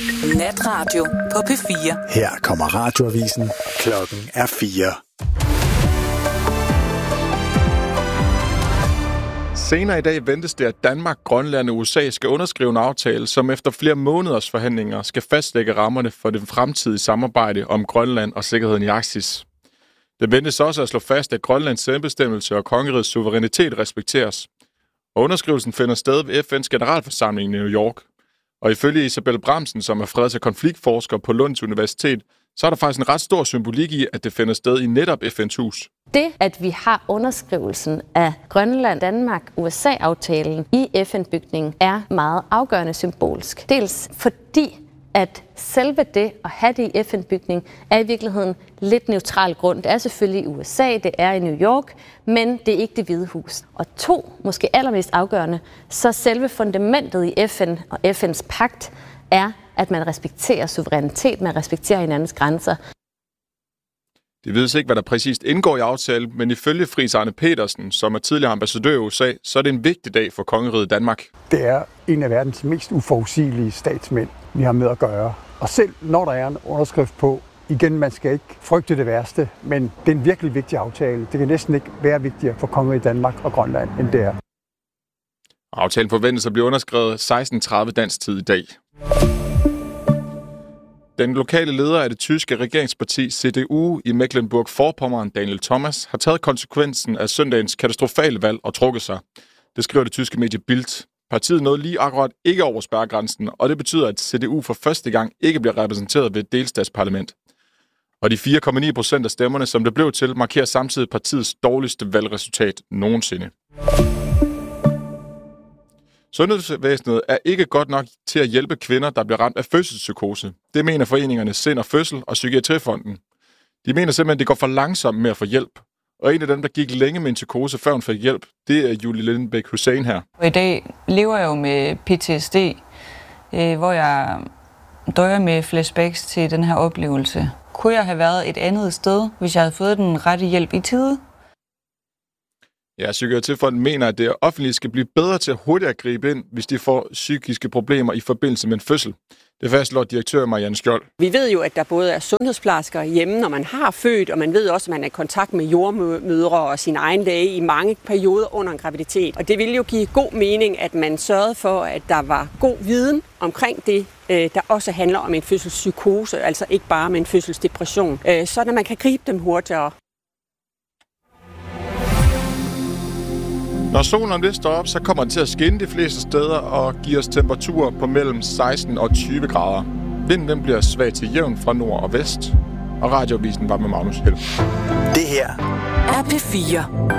Natradio på P4. Her kommer radioavisen. Klokken er 4. Senere i dag ventes det, at Danmark, Grønland og USA skal underskrive en aftale, som efter flere måneders forhandlinger skal fastlægge rammerne for det fremtidige samarbejde om Grønland og sikkerheden i Arktis. Det ventes også at slå fast, at Grønlands selvbestemmelse og kongerigets suverænitet respekteres. Og underskrivelsen finder sted ved FN's generalforsamling i New York. Og ifølge Isabel Bramsen, som er freds- og konfliktforsker på Lunds Universitet, så er der faktisk en ret stor symbolik i, at det finder sted i netop FN's hus. Det, at vi har underskrivelsen af Grønland, Danmark, USA-aftalen i FN-bygningen, er meget afgørende symbolsk. Dels fordi, at selve det at have det i FN-bygningen er i virkeligheden lidt neutral grund. Det er selvfølgelig i USA, det er i New York, men det er ikke Det Hvide Hus. Og 2, måske allermest afgørende, så selve fundamentet i FN og FN's pagt er, at man respekterer suverænitet, man respekterer hinandens grænser. Det vides ikke, hvad der præcist indgår i aftalen, men ifølge Friis Arne Petersen, som er tidligere ambassadør i USA, så er det en vigtig dag for kongeriget Danmark. Det er en af verdens mest uforudsigelige statsmænd, vi har med at gøre. Og selv når der er en underskrift på, igen, man skal ikke frygte det værste, men det er en virkelig vigtig aftale. Det kan næsten ikke være vigtigere for kongeriget Danmark og Grønland, end det er. Aftalen forventes at blive underskrevet 16:30 dansk tid i dag. Den lokale leder af det tyske regeringsparti CDU i Mecklenburg-Vorpommern, Daniel Thomas, har taget konsekvensen af søndagens katastrofale valg og trukket sig. Det skriver det tyske medie Bild. Partiet nåede lige akkurat ikke over spærregrænsen, og det betyder, at CDU for første gang ikke bliver repræsenteret ved et delstatsparlament. Og de 4,9% af stemmerne, som det blev til, markerer samtidig partiets dårligste valgresultat nogensinde. Sundhedsvæsenet er ikke godt nok til at hjælpe kvinder, der bliver ramt af fødselspsykose. Det mener foreningerne Sind og Fødsel og Psykiatrifonden. De mener simpelthen, at det går for langsomt med at få hjælp. Og en af dem, der gik længe med en psykose, før hun fik hjælp, det er Julie Lindbæk Hussein her. I dag lever jeg jo med PTSD, hvor jeg døjer med flashbacks til den her oplevelse. Kunne jeg have været et andet sted, hvis jeg havde fået den rette hjælp i tide? Ja, Psykiatrifonden mener, at det offentlige skal blive bedre til at hurtigt at gribe ind, hvis de får psykiske problemer i forbindelse med en fødsel. Det fastslår direktør Marianne Skjold. Vi ved jo, at der både er sundhedsplejersker hjemme, når man har født, og man ved også, at man er i kontakt med jordmødre og sin egen læge i mange perioder under en graviditet. Og det ville jo give god mening, at man sørgede for, at der var god viden omkring det, der også handler om en fødselspsykose, altså ikke bare om en fødselsdepression, så man kan gribe dem hurtigere. Når solen om lidt står op, så kommer den til at skinne de fleste steder og give os temperaturer på mellem 16 og 20 grader. Vinden den bliver svag til jævn fra nord og vest, og radioavisen var med Magnus Hjelm. Det her er P4.